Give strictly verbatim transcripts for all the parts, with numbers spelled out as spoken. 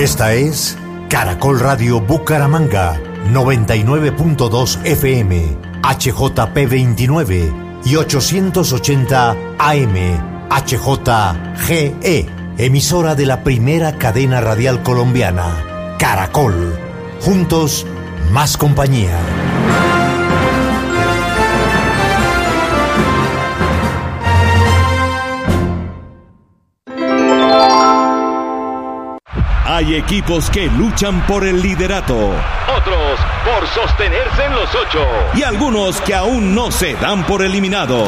Esta es Caracol Radio Bucaramanga, noventa y nueve punto dos F M, H J P veintinueve y ochocientos ochenta A M, H J G E, emisora de la primera cadena radial colombiana, Caracol. Juntos, más compañía. Hay equipos que luchan por el liderato, otros por sostenerse en los ocho y algunos que aún no se dan por eliminados.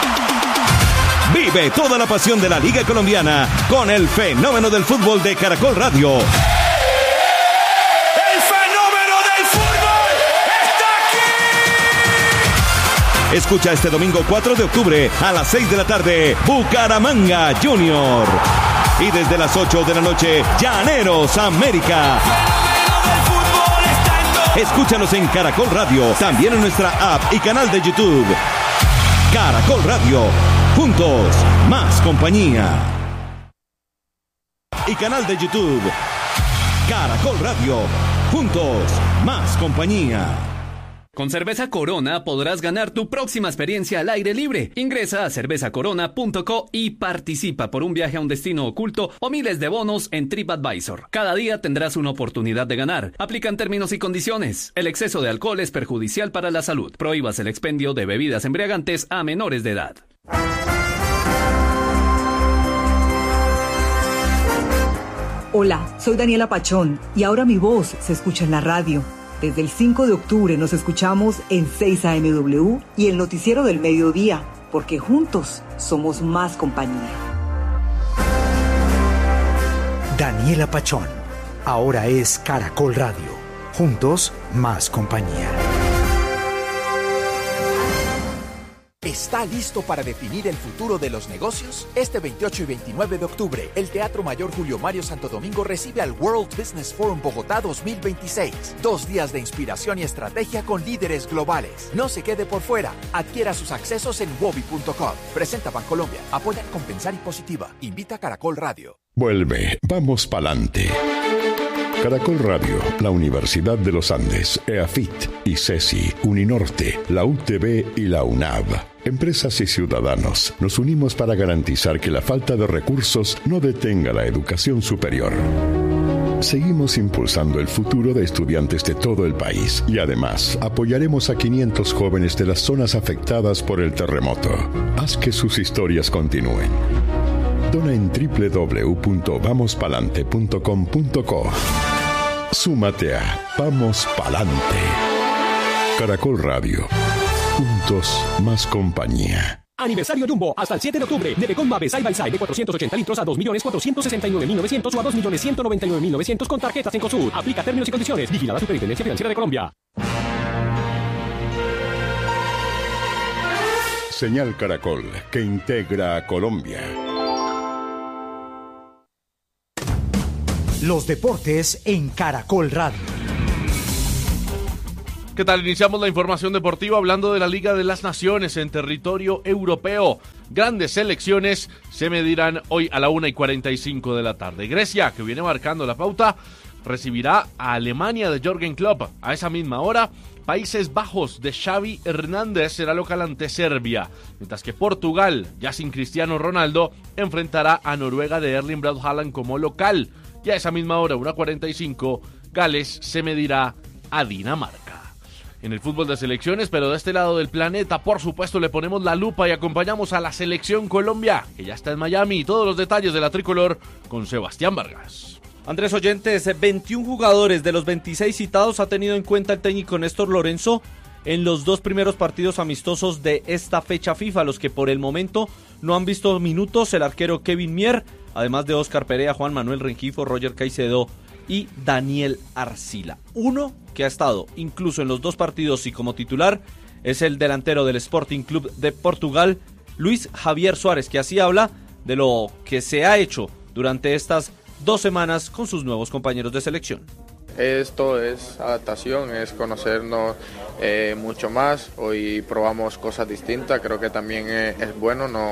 Vive toda la pasión de la Liga Colombiana con el fenómeno del fútbol de Caracol Radio. ¡El fenómeno del fútbol está aquí! Escucha este domingo cuatro de octubre a las seis de la tarde, Bucaramanga Junior. Y desde las ocho de la noche, Llaneros América. Escúchanos en Caracol Radio, también en nuestra app y canal de YouTube. Caracol Radio, juntos, más compañía. Y canal de YouTube. Caracol Radio, juntos, más compañía. Con Cerveza Corona podrás ganar tu próxima experiencia al aire libre. Ingresa a cerveza corona punto co y participa por un viaje a un destino oculto o miles de bonos en TripAdvisor. Cada día tendrás una oportunidad de ganar. Aplican términos y condiciones. El exceso de alcohol es perjudicial para la salud. Prohíbas el expendio de bebidas embriagantes a menores de edad. Hola, soy Daniela Pachón y ahora mi voz se escucha en la radio. Desde el cinco de octubre nos escuchamos en seis A M W y el noticiero del mediodía, porque juntos somos más compañía. Daniela Pachón, ahora es Caracol Radio. Juntos, más compañía. ¿Está listo para definir el futuro de los negocios? Este veintiocho y veintinueve de octubre, el Teatro Mayor Julio Mario Santo Domingo recibe al World Business Forum Bogotá dos mil veintiséis. Dos días de inspiración y estrategia con líderes globales. No se quede por fuera. Adquiera sus accesos en wobi punto com. Presenta Bancolombia. Apoya Compensar y Positiva. Invita a Caracol Radio. Vuelve. Vamos pa'lante. Caracol Radio, la Universidad de los Andes, EAFIT, ICESI, Uninorte, la U T B y la UNAV. Empresas y ciudadanos, nos unimos para garantizar que la falta de recursos no detenga la educación superior. Seguimos impulsando el futuro de estudiantes de todo el país y además apoyaremos a quinientos jóvenes de las zonas afectadas por el terremoto. Haz que sus historias continúen. Dona en doble u doble u doble u punto vamos palante punto com punto co. Súmate a Vamos Palante. Caracol Radio. Juntos, más compañía. Aniversario Jumbo, hasta el siete de octubre. Nevecon Mave Side by Side de cuatrocientos ochenta litros a dos millones cuatrocientos sesenta y nueve mil novecientos o a dos millones ciento noventa y nueve mil novecientos con tarjetas Cencosud. Aplica términos y condiciones. Vigilada Superintendencia Financiera de Colombia. Señal Caracol, que integra a Colombia. Los deportes en Caracol Radio. ¿Qué tal? Iniciamos la información deportiva hablando de la Liga de las Naciones en territorio europeo. Grandes selecciones se medirán hoy a la una y cuarenta y cinco de la tarde. Grecia, que viene marcando la pauta, recibirá a Alemania de Jürgen Klopp. A esa misma hora, Países Bajos de Xavi Hernández será local ante Serbia, mientras que Portugal, ya sin Cristiano Ronaldo, enfrentará a Noruega de Erling Braut Haaland como local. Y a esa misma hora, una cuarenta y cinco, Gales se medirá a Dinamarca. En el fútbol de selecciones, pero de este lado del planeta, por supuesto, le ponemos la lupa y acompañamos a la Selección Colombia, que ya está en Miami, y todos los detalles de la tricolor con Sebastián Vargas. Andrés Oyentes, veintiún jugadores de los veintiséis citados ha tenido en cuenta el técnico Néstor Lorenzo en los dos primeros partidos amistosos de esta fecha FIFA, los que por el momento no han visto minutos: el arquero Kevin Mier, además de Oscar Perea, Juan Manuel Rengifo, Roger Caicedo y Daniel Arcila. Uno que ha estado incluso en los dos partidos y como titular es el delantero del Sporting Club de Portugal, Luis Javier Suárez, que así habla de lo que se ha hecho durante estas dos semanas con sus nuevos compañeros de selección. Esto es adaptación, es conocernos eh, mucho más. Hoy probamos cosas distintas, creo que también es, es bueno, no,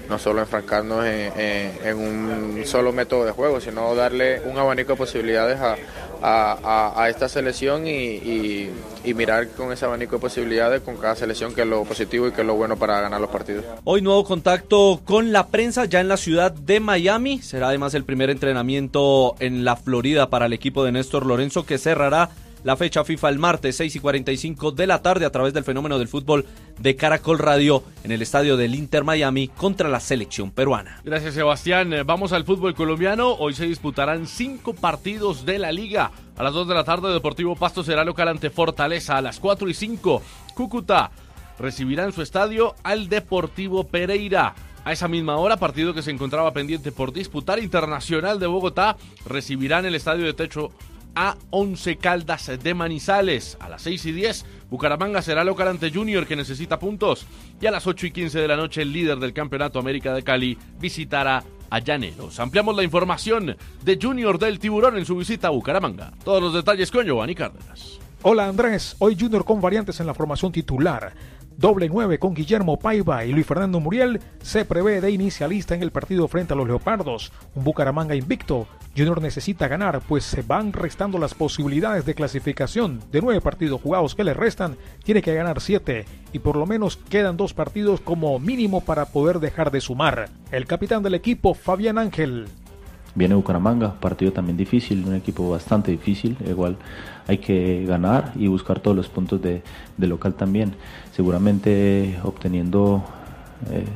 no solo enfrancarnos en, en, en un solo método de juego, sino darle un abanico de posibilidades a, a, a, a esta selección y, y, y mirar con ese abanico de posibilidades con cada selección qué es lo positivo y qué es lo bueno para ganar los partidos. Hoy nuevo contacto con la prensa ya en la ciudad de Miami, será además el primer entrenamiento en la Florida para el equipo de Néstor Lorenzo, que cerrará la fecha FIFA el martes seis y cuarenta y cinco de la tarde a través del Fenómeno del Fútbol de Caracol Radio en el estadio del Inter Miami contra la selección peruana. Gracias, Sebastián. Vamos al fútbol colombiano. Hoy se disputarán cinco partidos de la liga. A las dos de la tarde, Deportivo Pasto será local ante Fortaleza. A las cuatro y cinco, Cúcuta recibirá en su estadio al Deportivo Pereira. A esa misma hora, partido que se encontraba pendiente por disputar, Internacional de Bogotá recibirá en el estadio de techo a Once Caldas de Manizales. A las seis y diez, Bucaramanga será local ante Junior, que necesita puntos. Y a las ocho y quince de la noche, el líder del Campeonato América de Cali visitará a Llaneros. Ampliamos la información de Junior del Tiburón en su visita a Bucaramanga. Todos los detalles con Giovanni Cárdenas. Hola Andrés, hoy Junior con variantes en la formación titular. Doble nueve con Guillermo Paiva y Luis Fernando Muriel se prevé de inicialista en el partido frente a los Leopardos. Un Bucaramanga invicto. Junior necesita ganar, pues se van restando las posibilidades de clasificación. De nueve partidos jugados que le restan, tiene que ganar siete. Y por lo menos quedan dos partidos como mínimo para poder dejar de sumar. El capitán del equipo, Fabián Ángel. Viene Bucaramanga, partido también difícil, un equipo bastante difícil, igual hay que ganar y buscar todos los puntos de, de local también, seguramente obteniendo eh,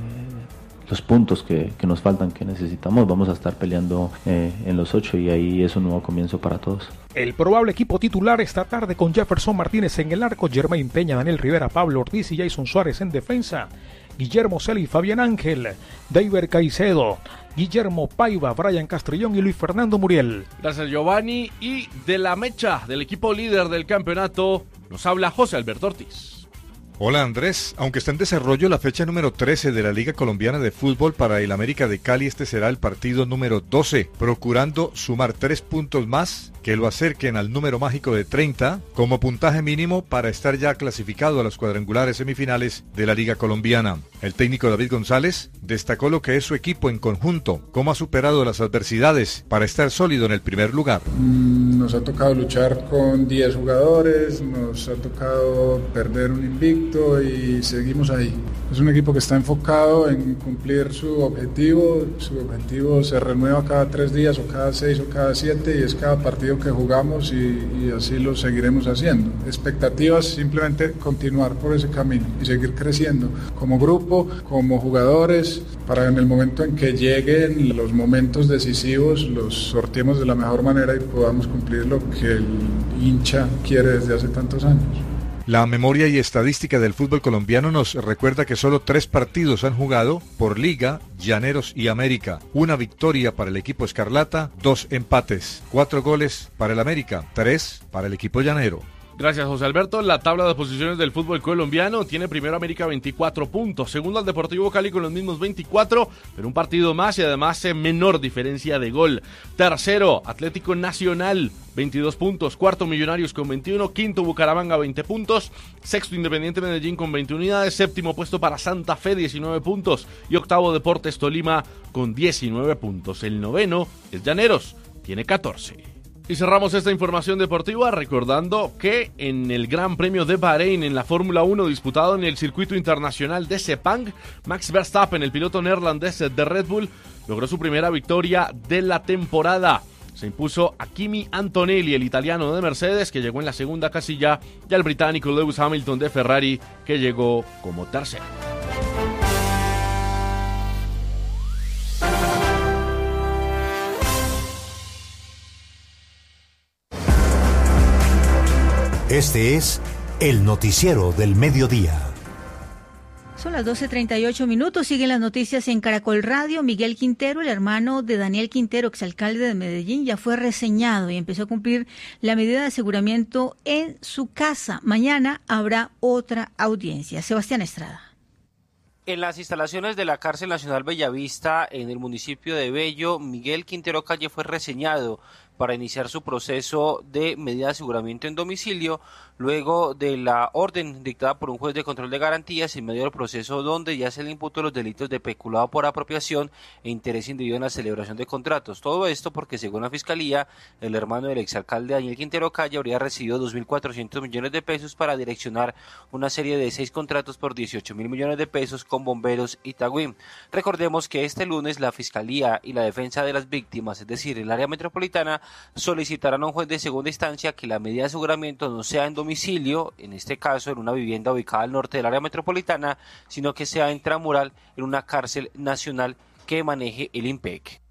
los puntos que, que nos faltan, que necesitamos, vamos a estar peleando eh, en los ocho y ahí es un nuevo comienzo para todos. El probable equipo titular esta tarde con Jefferson Martínez en el arco, Germain Peña, Daniel Rivera, Pablo Ortiz y Jason Suárez en defensa, Guillermo Celi, Fabián Ángel, David Caicedo, Guillermo Paiva, Brian Castrillón y Luis Fernando Muriel. Gracias, Giovanni. Y de la mecha del equipo líder del campeonato nos habla José Alberto Ortiz. Hola Andrés, aunque está en desarrollo la fecha número trece de la Liga Colombiana de Fútbol para el América de Cali, este será el partido número doce, procurando sumar tres puntos más que lo acerquen al número mágico de treinta como puntaje mínimo para estar ya clasificado a los cuadrangulares semifinales de la Liga Colombiana. El técnico David González destacó lo que es su equipo en conjunto, cómo ha superado las adversidades para estar sólido en el primer lugar. Nos ha tocado luchar con diez jugadores, nos ha tocado perder un invicto y seguimos ahí. Es un equipo que está enfocado en cumplir su objetivo, su objetivo se renueva cada tres días o cada seis o cada siete y es cada partido que jugamos y, y así lo seguiremos haciendo. Expectativas, simplemente continuar por ese camino y seguir creciendo como grupo, como jugadores, para en el momento en que lleguen los momentos decisivos los sorteemos de la mejor manera y podamos cumplir lo que el hincha quiere desde hace tantos años. La memoria y estadística del fútbol colombiano nos recuerda que solo tres partidos han jugado por Liga, Llaneros y América. Una victoria para el equipo Escarlata, dos empates, cuatro goles para el América, tres para el equipo llanero. Gracias, José Alberto. La tabla de posiciones del fútbol colombiano tiene primero América veinticuatro puntos, segundo al Deportivo Cali con los mismos veinticuatro, pero un partido más y además en menor diferencia de gol. Tercero, Atlético Nacional, veintidós puntos, cuarto Millonarios con veintiuno, quinto Bucaramanga veinte puntos, sexto Independiente Medellín con veinte unidades, séptimo puesto para Santa Fe diecinueve puntos y octavo Deportes Tolima con diecinueve puntos. El noveno es Llaneros, tiene catorce. Y cerramos esta información deportiva recordando que en el Gran Premio de Bahrein en la Fórmula uno disputado en el circuito internacional de Sepang, Max Verstappen, el piloto neerlandés de Red Bull, logró su primera victoria de la temporada. Se impuso a Kimi Antonelli, el italiano de Mercedes, que llegó en la segunda casilla, y al británico Lewis Hamilton de Ferrari, que llegó como tercero. Este es el noticiero del mediodía. Son las doce treinta y ocho minutos, siguen las noticias en Caracol Radio. Miguel Quintero, el hermano de Daniel Quintero, exalcalde de Medellín, ya fue reseñado y empezó a cumplir la medida de aseguramiento en su casa. Mañana habrá otra audiencia. Sebastián Estrada. En las instalaciones de la Cárcel Nacional Bellavista, en el municipio de Bello, Miguel Quintero Calle fue reseñado para iniciar su proceso de medida de aseguramiento en domicilio, luego de la orden dictada por un juez de control de garantías en medio del proceso donde ya se le imputó los delitos de peculado por apropiación e interés indebido en la celebración de contratos. Todo esto porque, según la Fiscalía, el hermano del exalcalde Daniel Quintero Calle habría recibido dos mil cuatrocientos millones de pesos para direccionar una serie de seis contratos por dieciocho mil millones de pesos con Bomberos y Tagüín. Recordemos que este lunes la Fiscalía y la Defensa de las Víctimas, es decir, el área metropolitana, solicitarán a un juez de segunda instancia que la medida de aseguramiento no sea en domicilio, en este caso en una vivienda ubicada al norte del área metropolitana, sino que sea intramural en una cárcel nacional que maneje el IMPEC.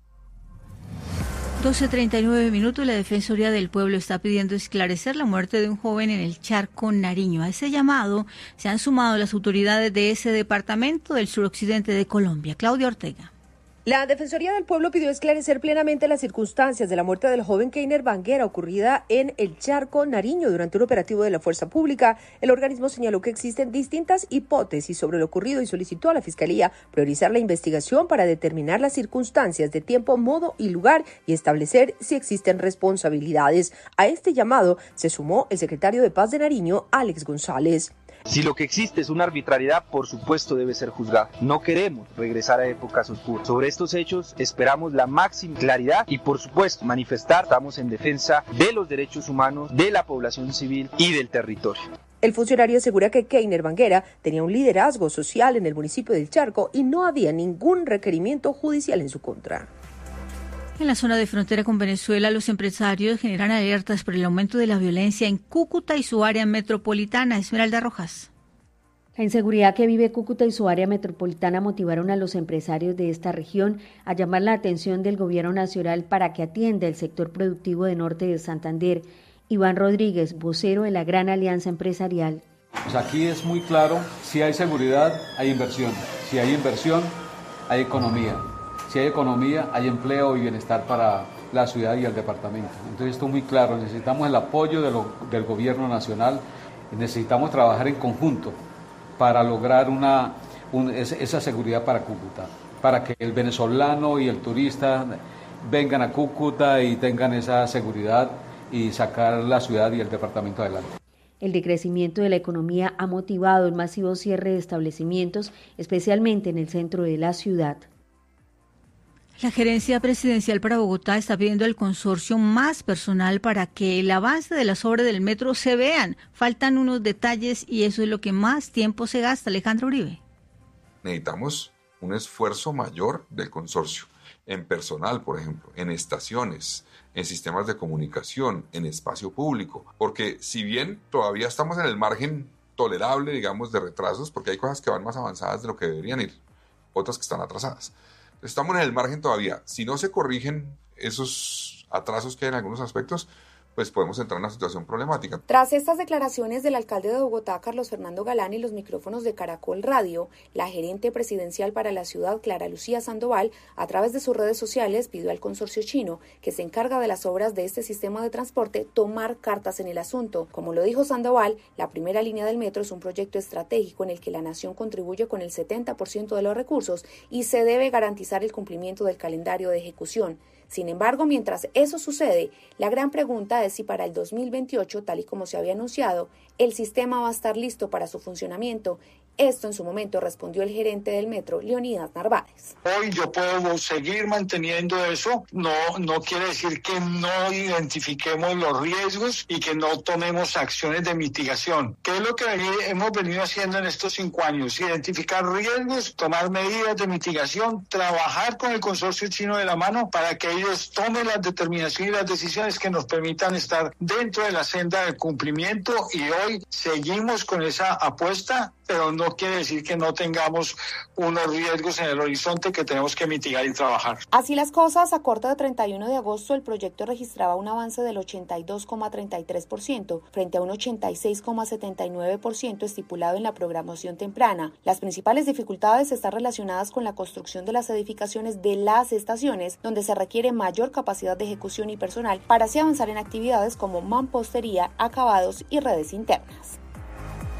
doce treinta y nueve minutos. La Defensoría del Pueblo está pidiendo esclarecer la muerte de un joven en el Charco Nariño. A ese llamado se han sumado las autoridades de ese departamento del suroccidente de Colombia. Claudia Ortega. La Defensoría del Pueblo pidió esclarecer plenamente las circunstancias de la muerte del joven Keiner Banguera ocurrida en el Charco Nariño durante un operativo de la Fuerza Pública. El organismo señaló que existen distintas hipótesis sobre lo ocurrido y solicitó a la Fiscalía priorizar la investigación para determinar las circunstancias de tiempo, modo y lugar y establecer si existen responsabilidades. A este llamado se sumó el secretario de Paz de Nariño, Alex González. Si lo que existe es una arbitrariedad, por supuesto debe ser juzgada. No queremos regresar a épocas oscuras. Sobre estos hechos esperamos la máxima claridad y, por supuesto, manifestar estamos en defensa de los derechos humanos, de la población civil y del territorio. El funcionario asegura que Keiner Banguera tenía un liderazgo social en el municipio del Charco y no había ningún requerimiento judicial en su contra. En la zona de frontera con Venezuela, los empresarios generan alertas por el aumento de la violencia en Cúcuta y su área metropolitana. Esmeralda Rojas. La inseguridad que vive Cúcuta y su área metropolitana motivaron a los empresarios de esta región a llamar la atención del gobierno nacional para que atienda el sector productivo de norte de Santander. Iván Rodríguez, vocero de la Gran Alianza Empresarial. Pues aquí es muy claro, si hay seguridad, hay inversión. Si hay inversión, hay economía. Si hay economía, hay empleo y bienestar para la ciudad y el departamento. Entonces esto es muy claro, necesitamos el apoyo de lo, del gobierno nacional, necesitamos trabajar en conjunto para lograr una, un, esa seguridad para Cúcuta, para que el venezolano y el turista vengan a Cúcuta y tengan esa seguridad y sacar la ciudad y el departamento adelante. El decrecimiento de la economía ha motivado el masivo cierre de establecimientos, especialmente en el centro de la ciudad. La Gerencia Presidencial para Bogotá está pidiendo al consorcio más personal para que el avance de las obras del metro se vean. Faltan unos detalles y eso es lo que más tiempo se gasta. Alejandro Uribe. Necesitamos un esfuerzo mayor del consorcio, en personal, por ejemplo, en estaciones, en sistemas de comunicación, en espacio público, porque si bien todavía estamos en el margen tolerable, digamos, de retrasos, porque hay cosas que van más avanzadas de lo que deberían ir, otras que están atrasadas. Estamos en el margen todavía. Si no se corrigen esos atrasos que hay en algunos aspectos, pues podemos entrar en una situación problemática. Tras estas declaraciones del alcalde de Bogotá, Carlos Fernando Galán, y los micrófonos de Caracol Radio, la gerente presidencial para la ciudad, Clara Lucía Sandoval, a través de sus redes sociales pidió al consorcio chino, que se encarga de las obras de este sistema de transporte, tomar cartas en el asunto. Como lo dijo Sandoval, la primera línea del metro es un proyecto estratégico en el que la nación contribuye con el setenta por ciento de los recursos y se debe garantizar el cumplimiento del calendario de ejecución. Sin embargo, mientras eso sucede, la gran pregunta es si para el dos mil veintiocho, tal y como se había anunciado, el sistema va a estar listo para su funcionamiento. Esto en su momento respondió el gerente del metro, Leonidas Narváez. Hoy yo puedo seguir manteniendo eso, no, no quiere decir que no identifiquemos los riesgos y que no tomemos acciones de mitigación. ¿Qué es lo que hemos venido haciendo en estos cinco años? Identificar riesgos, tomar medidas de mitigación, trabajar con el consorcio chino de la mano para que ellos tomen las determinaciones y las decisiones que nos permitan estar dentro de la senda del cumplimiento, y hoy seguimos con esa apuesta, pero no quiere decir que no tengamos unos riesgos en el horizonte que tenemos que mitigar y trabajar. Así las cosas, a corte de treinta y uno de agosto, el proyecto registraba un avance del ochenta y dos coma treinta y tres por ciento frente a un ochenta y seis coma setenta y nueve por ciento estipulado en la programación temprana. Las principales dificultades están relacionadas con la construcción de las edificaciones de las estaciones, donde se requiere mayor capacidad de ejecución y personal para así avanzar en actividades como mampostería, acabados y redes internas.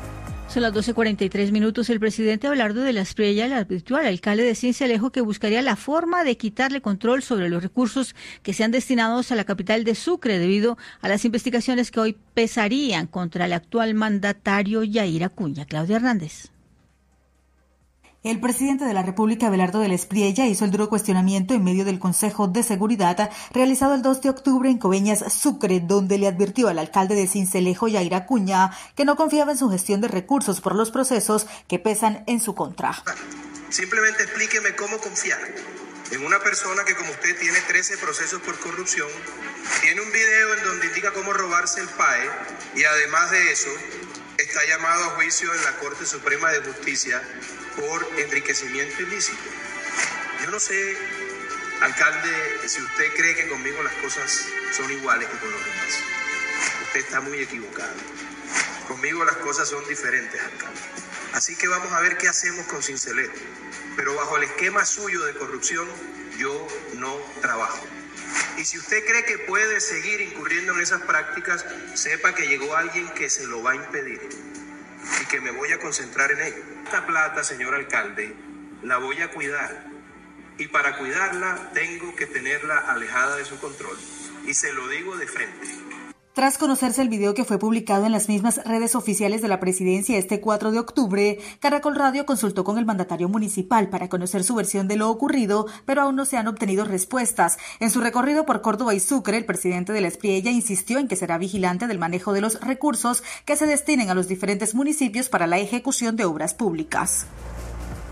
Son las doce cuarenta y tres minutos. El presidente Abelardo de la Espriella le advirtió al alcalde de Sincelejo que buscaría la forma de quitarle control sobre los recursos que sean destinados a la capital de Sucre debido a las investigaciones que hoy pesarían contra el actual mandatario Yair Acuña. Claudia Hernández. El presidente de la República, Abelardo de la Espriella, hizo el duro cuestionamiento en medio del Consejo de Seguridad realizado el dos de octubre en Coveñas, Sucre, donde le advirtió al alcalde de Sincelejo, Yair Acuña, que no confiaba en su gestión de recursos por los procesos que pesan en su contra. Simplemente explíqueme cómo confiar en una persona que, como usted, tiene trece procesos por corrupción, tiene un video en donde indica cómo robarse el P A E y además de eso está llamado a juicio en la Corte Suprema de Justicia por enriquecimiento ilícito. Yo no sé, alcalde, si usted cree que conmigo las cosas son iguales que con los demás. Usted está muy equivocado. Conmigo las cosas son diferentes, alcalde. Así que vamos a ver qué hacemos con Sincelejo. Pero bajo el esquema suyo de corrupción, yo no trabajo. Y si usted cree que puede seguir incurriendo en esas prácticas, sepa que llegó alguien que se lo va a impedir y que me voy a concentrar en ello. Esta plata, señor alcalde, la voy a cuidar y para cuidarla tengo que tenerla alejada de su control y se lo digo de frente. Tras conocerse el video que fue publicado en las mismas redes oficiales de la presidencia este cuatro de octubre, Caracol Radio consultó con el mandatario municipal para conocer su versión de lo ocurrido, pero aún no se han obtenido respuestas. En su recorrido por Córdoba y Sucre, el presidente de la Espriella insistió en que será vigilante del manejo de los recursos que se destinen a los diferentes municipios para la ejecución de obras públicas.